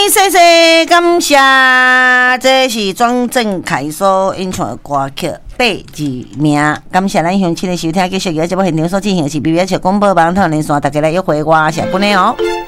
谢，感谢，这是庄正凯所演唱的歌曲《八字名》。感谢咱乡亲的收听，继续在节目现场所进行的是 BBS 广播网台连线，大家来约会我下本的哦。